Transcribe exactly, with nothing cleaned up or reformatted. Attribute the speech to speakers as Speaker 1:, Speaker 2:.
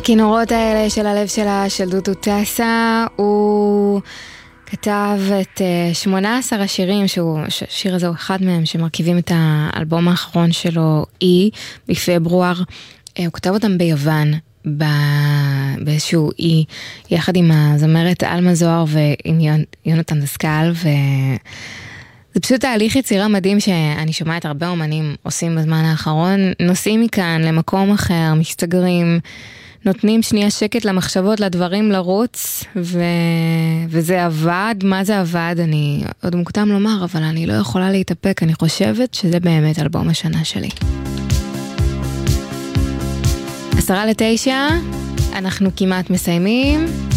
Speaker 1: הכינורות האלה של הלב שלה, של דודו טסה, הוא כתב את שמונה עשר השירים, שהשיר הזה הוא אחד מהם, שמרכיבים את האלבום האחרון שלו, אי, בפברואר. הוא כתב אותם ביוון, באיזשהו אי, יחד עם הזמרת אלמה זוהר ועם יונתן דסקל, וזה פשוט תהליך יצירה מדהים שאני שומעת הרבה אומנים עושים בזמן האחרון, נוסעים מכאן למקום אחר, מסתגרים, נותנים שנייה שקט למחשבות, לדברים לרוץ, ו... וזה עבד. מה זה עבד? אני עוד מוקדם לומר, אבל אני לא יכולה להתאפק. אני חושבת שזה באמת אלבום השנה שלי. עשרה לתשע, אנחנו כמעט מסיימים.